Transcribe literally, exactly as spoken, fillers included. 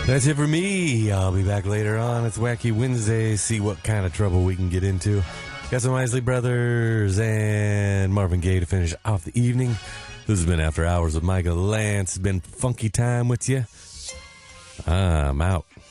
That's it for me. I'll be back later on. It's Wacky Wednesday. See what kind of trouble we can get into. Got some Isley Brothers and Marvin Gaye to finish off the evening. This has been After Hours with Michael Lance. It's been funky time with you. I'm out.